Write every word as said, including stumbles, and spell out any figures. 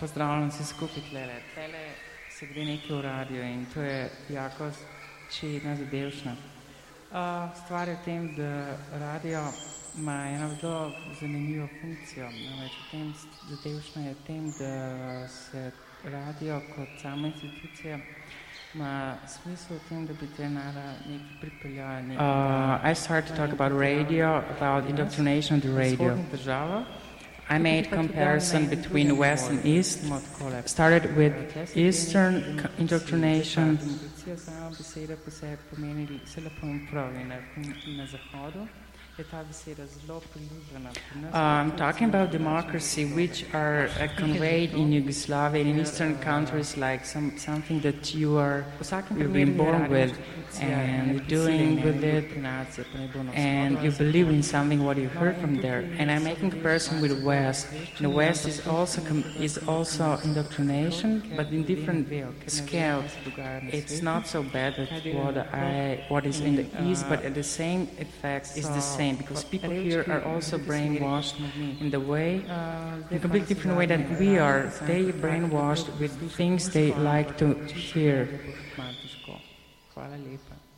Pozdravljam vsi skupaj tlele. Tlele se gre nekaj v radio in to je jako čedna zadevšna. Uh, stvar je v tem, da radio ima eno zelo zanimivo funkcijo. Namreč v tem zadevšna je v tem, da se radio kot sama institucija ima smisel v tem, da bi trenara nekaj pripeljala nekaj. Uh, I started to talk about radio, about indoctrination of the radio. I made comparison between West and East, started with Eastern indoctrination. Uh, I'm talking about democracy, which are uh, conveyed in Yugoslavia and in Eastern countries, like some something that you are you've been born with, and you're doing with it, and you believe in something what you heard from there. And I'm making comparison with the West. The West is also com- is also indoctrination, but in different scale. It's not so bad as what I what is in the East, but at the same effect is the same. Because people here are also brainwashed in the way, in a completely different way than we are. They brainwashed with things they like to hear. Hvala lepa.